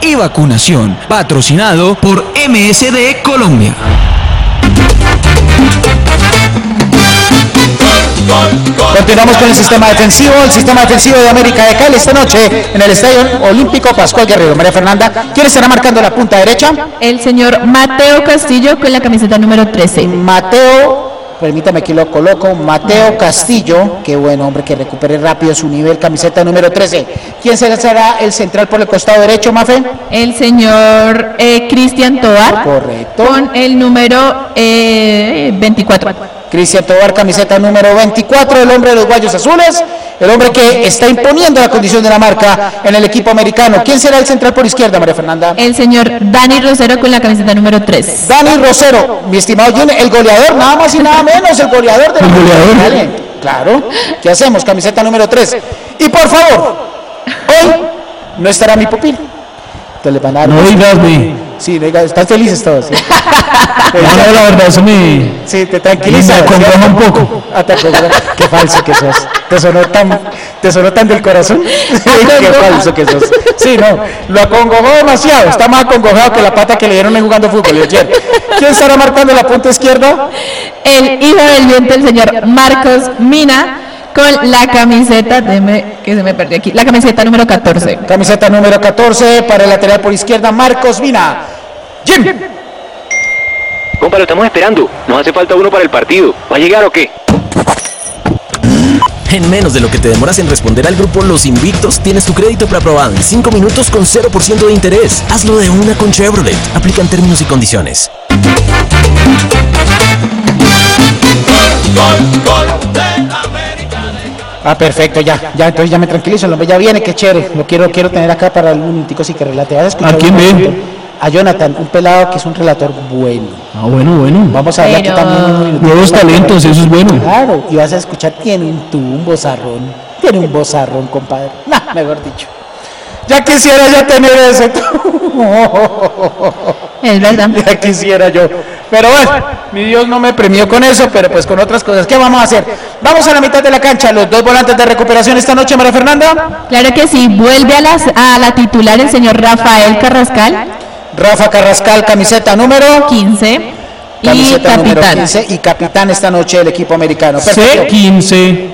y vacunación. Patrocinado por MSD Colombia. Continuamos con el sistema defensivo de América de Cali esta noche en el Estadio Olímpico Pascual Guerrero. María Fernanda, ¿quién estará marcando la punta derecha? El señor Mateo Castillo con la camiseta número 13. Permítame que lo coloco, Mateo Castillo, qué buen hombre, que recupere rápido su nivel, camiseta número 13. ¿Quién será el central por el costado derecho, Mafe? El señor Cristian Tobar. Correcto. Con el número 24. Cristian Tobar, camiseta número 24, el hombre de los guayos azules, el hombre que está imponiendo la condición de la marca en el equipo americano. ¿Quién será el central por izquierda, María Fernanda? El señor Dani Rosero con la camiseta número 3. Dani Rosero, mi estimado Jun, el goleador, nada más y nada menos, el goleador del goleador. Claro, ¿qué hacemos? Camiseta número 3. Y por favor, hoy no estará mi pupilo. No digas, sí, están felices todos. ¿Sí? No, la verdad, eso me... Sí, te tranquiliza. Me acongoja un poco. Qué falso que sos. Te sonó tan del corazón. Qué falso que sos. Sí, no, lo acongojó demasiado. Está más acongojado que la pata que le dieron en jugando fútbol ayer. ¿Quién estará marcando la punta izquierda? El hijo del viento, el señor Marcos Mina, con la camiseta, que se me perdió aquí, la camiseta número 14. Camiseta número 14 para el lateral por izquierda, Marcos Mina. Jim. Compa, lo estamos esperando. Nos hace falta uno para el partido. ¿Va a llegar o qué? En menos de lo que te demoras en responder al grupo Los Invictos, tienes tu crédito preaprobado en 5 minutos con 0% de interés. Hazlo de una con Chevrolet. Aplican términos y condiciones. Perfecto, ya, entonces ya me tranquilizo, el hombre ya viene, qué chévere, lo quiero tener acá para algún minutico sí que relate. ¿A quién ven? A Jonathan, un pelado que es un relator bueno. Bueno. Vamos a hablar aquí también. Nuevos talentos, eso es bueno. Claro, y vas a escuchar, tiene un vozarrón, compadre. Mejor dicho. Ya quisiera yo tener ese. Es verdad. Ya quisiera yo. Pero bueno, mi Dios no me premió con eso, pero pues con otras cosas. ¿Qué vamos a hacer? Vamos a la mitad de la cancha, los dos volantes de recuperación esta noche, María Fernanda. Claro que sí, vuelve a la titular el señor Rafael Carrascal. Rafa Carrascal, camiseta número 15. Camiseta y número capitán. 15 y capitán esta noche del equipo americano. C15.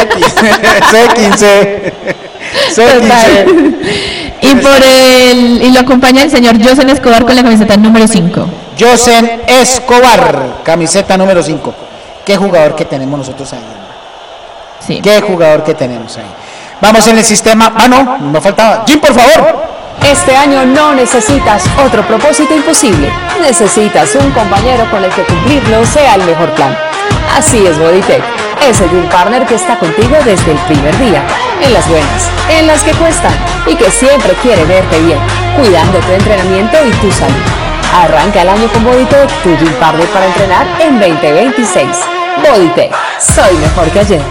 C15. Y lo acompaña el señor Josen Escobar con la camiseta número 5. Josen Escobar, camiseta número 5. Qué jugador que tenemos nosotros ahí. Sí. Qué jugador que tenemos ahí. Vamos en el sistema. No, me faltaba. Jim, por favor. Este año no necesitas otro propósito imposible. Necesitas un compañero con el que cumplirlo sea el mejor plan. Así es Bodytech, ese Gym Partner que está contigo desde el primer día, en las buenas, en las que cuestan y que siempre quiere verte bien, cuidando tu entrenamiento y tu salud. Arranca el año con Bodytech, tu Gym Partner para entrenar en 2026. Bodytech, soy mejor que ayer.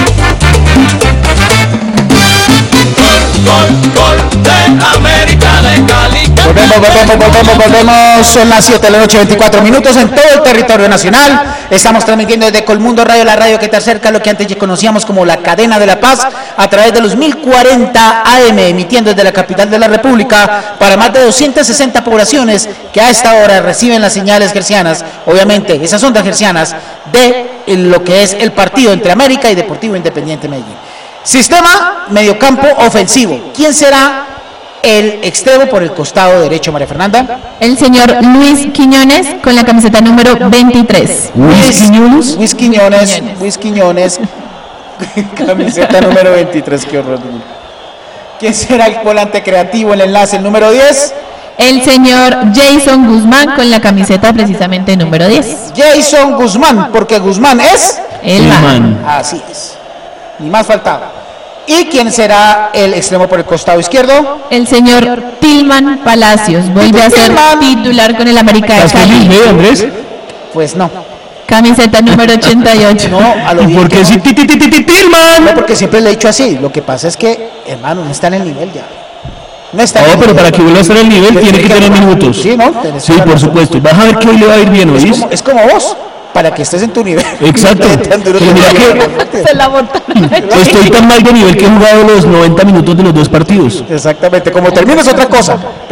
Gol de América de Cali. Volvemos, son las 7 de la noche, 24 minutos en todo el territorio nacional. Estamos transmitiendo desde Colmundo Radio, la radio que te acerca lo que antes ya conocíamos como la cadena de la paz, a través de los 1040 AM, emitiendo desde la capital de la República para más de 260 poblaciones que a esta hora reciben las señales hercianas, obviamente esas ondas hercianas de lo que es el partido entre América y Deportivo Independiente Medellín. Sistema mediocampo ofensivo. ¿Quién será el extremo por el costado derecho, María Fernanda? El señor Luis Quiñones con la camiseta número 23. Luis Quiñones. Camiseta número 23, qué horror. ¿Quién será el volante creativo, el enlace, el número 10? El señor Jason Guzmán con la camiseta precisamente número 10. Jason Guzmán, porque Guzmán es el man. Así es. Ni más faltaba. ¿Y quién será el extremo por el costado izquierdo? El señor Tilman Palacios. Vuelve a ser titular con el América de Cali. Andrés? Pues no. Camiseta número 88. No, a lo ¿Y por qué si Tilman? No, porque siempre le he dicho así. Lo que pasa es que, hermano, no está en el nivel ya. No está. No, pero para que vuelva a estar en el nivel tiene que tener minutos. Sí, ¿no? Sí, por supuesto. Vas a ver que hoy le va a ir bien, ¿oís? Es como vos. Para que estés en tu nivel. Exacto. Pero mira que se la botaron. Estoy tan mal de nivel que he jugado los 90 minutos de los dos partidos. Exactamente. Como terminas otra cosa.